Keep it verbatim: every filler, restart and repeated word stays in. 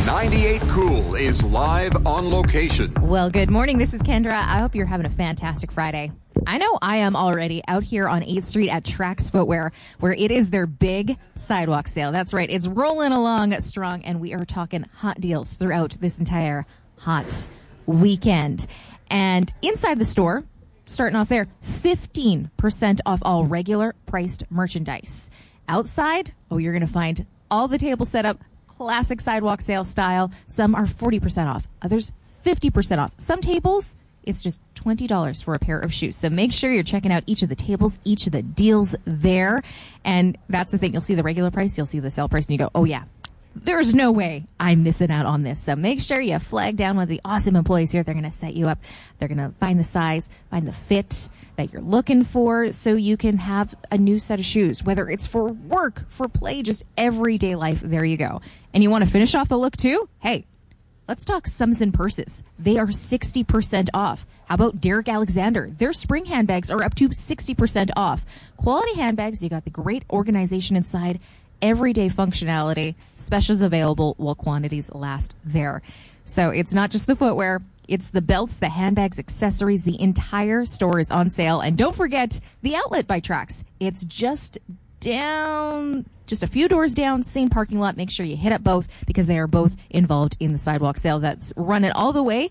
ninety-eight Cool is live on location. Well, good morning. This is Kendra. I hope you're having a fantastic Friday. I know I am already out here on eighth Street at Trax Footwear, where it is their big sidewalk sale. That's right. It's rolling along strong, and we are talking hot deals throughout this entire hot weekend. And inside the store, starting off there, fifteen percent off all regular priced merchandise. Outside, oh, you're going to find all the tables set up, classic sidewalk sale style. Some are forty percent off, others fifty percent off. Some tables, it's just twenty dollars for a pair of shoes. So make sure you're checking out each of the tables, each of the deals there. And that's the thing. You'll see the regular price, you'll see the sale price, and you go, oh, yeah, there's no way I'm missing out on this. So make sure you flag down one of the awesome employees here. They're going to set you up. They're going to find the size, find the fit that you're looking for so you can have a new set of shoes, whether it's for work, for play, just everyday life. There you go. And you want to finish off the look too? Hey, let's talk Sums and Purses. They are sixty percent off. How about Derek Alexander? Their spring handbags are up to sixty percent off. Quality handbags, you got the great organization inside, everyday functionality, specials available while quantities last there. So it's not just the footwear, it's the belts, the handbags, accessories. The entire store is on sale. And don't forget the Outlet by Trax. It's just down, just a few doors down, same parking lot. Make sure you hit up both because they are both involved in the sidewalk sale that's running all the way